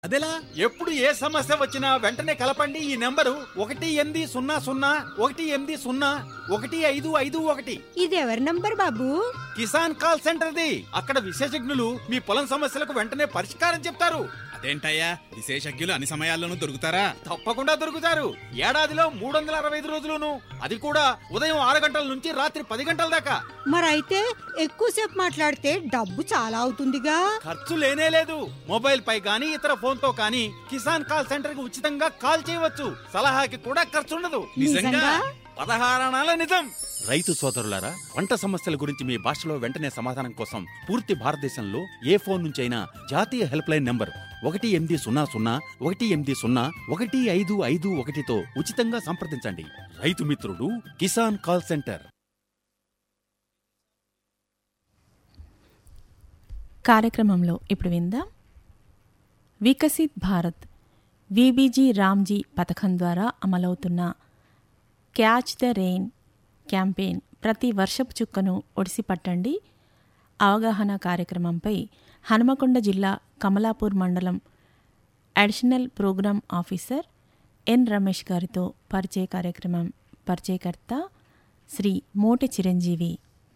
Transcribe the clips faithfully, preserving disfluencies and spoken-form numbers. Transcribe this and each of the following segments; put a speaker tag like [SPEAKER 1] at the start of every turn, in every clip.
[SPEAKER 1] అదెలా? ఎప్పుడు ఏ సమస్య వచ్చినా వెంటనే కలపండి ఈ నెంబరు ఒకటి ఎనిమిది సున్నా సున్నా ఒకటి ఎనిమిది సున్నా ఒకటి ఐదు ఐదు ఒకటి.
[SPEAKER 2] ఇది ఎవరి నంబర్ బాబు?
[SPEAKER 1] కిసాన్ కాల్ సెంటర్ది. అక్కడ విశేషజ్ఞులు మీ పొలం సమస్యలకు వెంటనే పరిష్కారం చెప్తారు.
[SPEAKER 3] అదేంటయ్యా, విశేషజ్ఞులు అన్ని సమయాల్లోనూ దొరుకుతారా?
[SPEAKER 1] తప్పకుండా దొరుకుతారు. ఏడాదిలో మూడు వందల అరవై ఐదు రోజులును, అది కూడా ఉదయం ఆరు గంటల నుంచి రాత్రి పది గంటల దాకా.
[SPEAKER 2] మరైతే ఎక్కువసేపు మాట్లాడితే డబ్బు చాలా అవుతుందిగా.
[SPEAKER 1] ఖర్చు లేనే లేదు. మొబైల్ పై గానీ ఇతర ఫోన్ తో కానీ కిసాన్ కాల్ సెంటర్ కి ఉచితంగా కాల్ చేయవచ్చు. సలహాకి కూడా ఖర్చు ఉండదు.
[SPEAKER 2] నిజంగా?
[SPEAKER 1] పదహారణాల నిజం. రైతు సోదరులారా, పంట సమస్యల గురించి మీ భాషలో వెంటనే సమాధానం కోసం పూర్తి భారతదేశంలో ఏ ఫోన్ నుంచి అయినా జాతీయ హెల్ప్ లైన్ నంబర్ ఒకటి ఎనిమిది సున్నా సున్నా ఒకటి ఎనిమిది సున్నా ఒకటి ఐదు ఐదు ఒకటితో ఉచితంగా సంప్రదించండి. రైతు మిత్రుడు కిసాన్ కాల్ సెంటర్.
[SPEAKER 4] కార్యక్రమంలో ఇప్పుడు విందాం. వికసిత్ భారత్ వీబీజీ రామ్జీ పథకం ద్వారా అమలవుతున్న క్యాచ్ ద రెయిన్ క్యాంపెయిన్ ప్రతి వర్షపు చుక్కను ఒడిసి పట్టండి అవగాహన కార్యక్రమంపై హనుమకొండ జిల్లా కమలాపూర్ మండలం అడిషనల్ ప్రోగ్రాం ఆఫీసర్ ఎన్ రమేష్ గారితో పరిచయ కార్యక్రమం. పరిచయకర్త శ్రీ మోటె చిరంజీవి.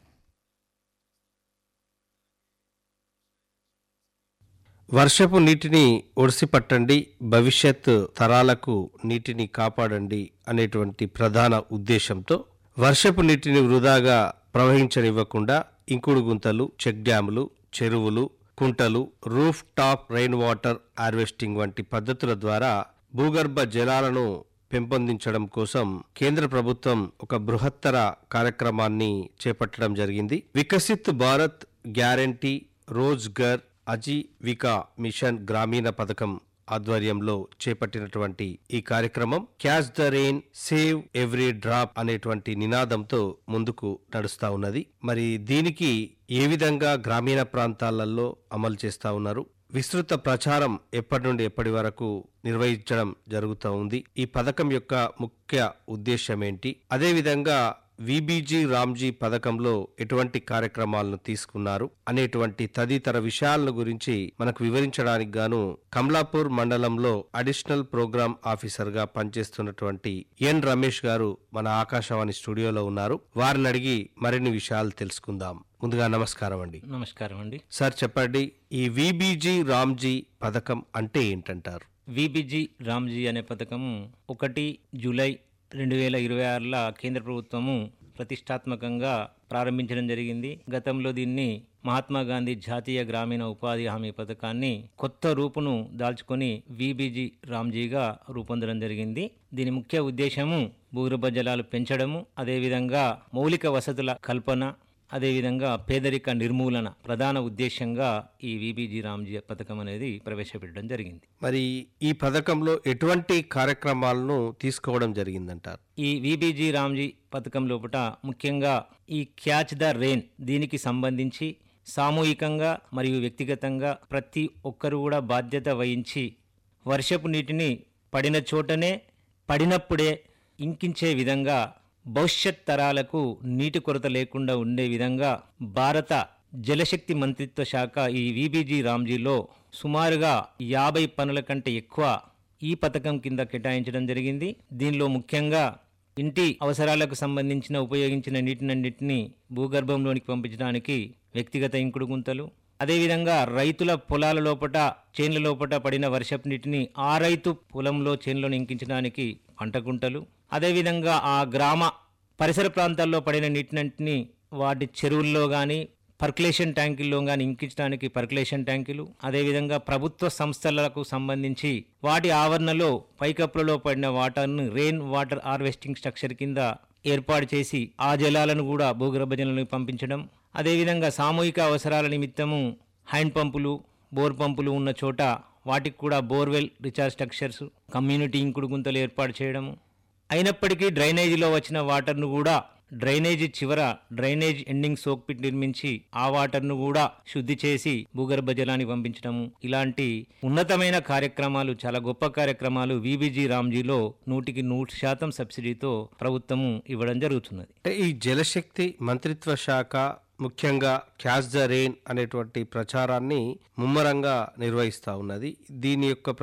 [SPEAKER 5] వర్షపు నీటిని ఒడిసిపట్టండి, భవిష్యత్ తరాలకు నీటిని కాపాడండి అనేటువంటి ప్రధాన ఉద్దేశంతో వర్షపు నీటిని వృధాగా ప్రవహించనివ్వకుండా ఇంకుడు గుంతలు, చెక్ డ్యాములు, చెరువులు, కుంటలు, roof top rain water harvesting వంటి పద్ధతుల ద్వారా భూగర్భ జలాలను పెంపొందించడం కోసం కేంద్ర ప్రభుత్వం ఒక బృహత్తర కార్యక్రమాన్ని చేపట్టడం జరిగింది. వికసిత్ భారత్ గ్యారంటీ రోజ్గర్ అజీవికా మిషన్ గ్రామీణ పథకం ఆధ్వర్యంలో చేపట్టినటువంటి ఈ కార్యక్రమం catch the rain save every drop అనేటువంటి నినాదంతో ముందుకు నడుస్తా ఉన్నది. మరి దీనికి ఏ విధంగా గ్రామీణ ప్రాంతాలలో అమలు చేస్తా ఉన్నారు, విస్తృత ప్రచారం ఎప్పటి నుండి ఎప్పటి వరకు నిర్వహించడం జరుగుతూ ఉంది, ఈ పథకం యొక్క ముఖ్య ఉద్దేశం ఏంటి, అదేవిధంగా వీబీజీ రామ్జీ పథకంలో ఎటువంటి కార్యక్రమాలను తీసుకున్నారు అనేటువంటి తదితర విషయాలను గురించి మనకు వివరించడానికి గాను కమలాపూర్ మండలంలో అడిషనల్ ప్రోగ్రాం ఆఫీసర్ గా పనిచేస్తున్నటువంటి ఎన్ రమేష్ గారు మన ఆకాశవాణి స్టూడియోలో ఉన్నారు. వారిని అడిగి మరిన్ని విషయాలు తెలుసుకుందాం. ముందుగా నమస్కారం అండి.
[SPEAKER 6] నమస్కారం అండి.
[SPEAKER 5] సార్ చెప్పండి, ఈ వీబీజీ రామ్జీ పథకం అంటే ఏంటంటారు?
[SPEAKER 6] వీబీజీ రామ్జీ అనే పథకం ఒకటి జూలై రెండు వేల ఇరవై ఆరులో కేంద్ర ప్రభుత్వము ప్రతిష్టాత్మకంగా ప్రారంభించడం జరిగింది. గతంలో దీన్ని మహాత్మా గాంధీ జాతీయ గ్రామీణ ఉపాధి హామీ పథకాన్ని కొత్త రూపును దాల్చుకొని వీబీజీ రామ్జీగా రూపొందడం జరిగింది. దీని ముఖ్య ఉద్దేశము భూగర్భ జలాలు పెంచడము, అదేవిధంగా మౌలిక వసతుల కల్పన, అదేవిధంగా పేదరిక నిర్మూలన ప్రధాన ఉద్దేశంగా ఈ వీబీజీ రామ్జీ పథకం అనేది ప్రవేశపెట్టడం జరిగింది.
[SPEAKER 5] మరి ఈ పథకంలో ఎటువంటి కార్యక్రమాలను తీసుకోవడం జరిగిందంటారు?
[SPEAKER 6] ఈ వీబీజీ రామ్జీ పథకం లోపల ముఖ్యంగా ఈ క్యాచ్ ద రెయిన్ దీనికి సంబంధించి సామూహికంగా మరియు వ్యక్తిగతంగా ప్రతి ఒక్కరు కూడా బాధ్యత వహించి వర్షపు నీటిని పడిన చోటనే పడినప్పుడే ఇంకించే విధంగా భవిష్యత్ తరాలకు నీటి కొరత లేకుండా ఉండే విధంగా భారత జలశక్తి మంత్రిత్వ శాఖ ఈ వీబీజీ రామ్జీలో సుమారుగా యాభై పనుల కంటే ఎక్కువ ఈ పథకం కింద కేటాయించడం జరిగింది. దీనిలో ముఖ్యంగా ఇంటి అవసరాలకు సంబంధించిన ఉపయోగించిన నీటినన్నింటినీ భూగర్భంలోనికి పంపించడానికి వ్యక్తిగత ఇంకుడు గుంతలు, అదేవిధంగా రైతుల పొలాల లోపట చేన్ల లోపట పడిన వర్షపు నీటిని ఆ రైతు పొలంలో చేన్లో ఇంకించడానికి పంట గుంటలు, అదేవిధంగా ఆ గ్రామ పరిసర ప్రాంతాల్లో పడిన నీటినంటిని వాటి చెరువుల్లో కానీ పర్కులేషన్ ట్యాంకుల్లో కానీ ఇంకించడానికి పర్కులేషన్ ట్యాంకులు, అదేవిధంగా ప్రభుత్వ సంస్థలకు సంబంధించి వాటి ఆవరణలో పైకప్పులలో పడిన వాటర్ను రెయిన్ వాటర్ హార్వెస్టింగ్ స్ట్రక్చర్ కింద ఏర్పాటు చేసి ఆ జలాలను కూడా భూగర్భ జలాలకు పంపించడం, అదేవిధంగా సామూహిక అవసరాల నిమిత్తము హ్యాండ్ పంపులు, బోర్ పంపులు ఉన్న చోట వాటికి కూడా బోర్వెల్ రీఛార్జ్ స్ట్రక్చర్స్, కమ్యూనిటీ ఇంకుడు గుంతలు ఏర్పాటు చేయడము. అయినప్పటికీ డ్రైనేజీలో వచ్చిన వాటర్ను కూడా డ్రైనేజీ చివర డ్రైనేజ్ ఎండింగ్ సోక్ పిట్ నిర్మించి ఆ వాటర్ను కూడా శుద్ధి చేసి భూగర్భ జలానికి పంపించడము, ఇలాంటి ఉన్నతమైన కార్యక్రమాలు, చాలా గొప్ప కార్యక్రమాలు వీబీజీ రామ్జీలో నూటికి నూరు శాతం సబ్సిడీతో ప్రభుత్వము ఇవ్వడం జరుగుతున్నది.
[SPEAKER 5] ఈ జలశక్తి మంత్రిత్వ శాఖ ముఖ్యంగా క్యాచ్ ద రెయిన్ అనేటువంటి ప్రచారాన్ని ముమ్మరంగా నిర్వహిస్తూ ఉన్నది. దీని యొక్క